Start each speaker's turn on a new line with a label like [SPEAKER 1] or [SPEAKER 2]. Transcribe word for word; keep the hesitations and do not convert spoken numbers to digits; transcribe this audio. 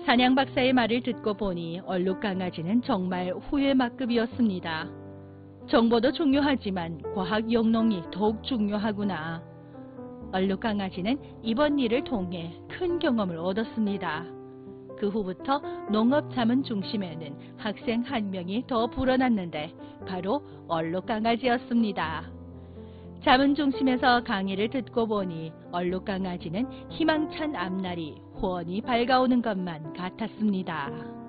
[SPEAKER 1] 사냥 박사의 말을 듣고 보니 얼룩강아지는 정말 후회만급이었습니다. 정보도 중요하지만 과학 영농이 더욱 중요하구나. 얼룩강아지는 이번 일을 통해 큰 경험을 얻었습니다. 그 후부터 농업 자문 중심에는 학생 한 명이 더 불어났는데 바로 얼룩강아지였습니다. 자문 중심에서 강의를 듣고 보니 얼룩강아지는 희망찬 앞날이 훤히 밝아오는 것만 같았습니다.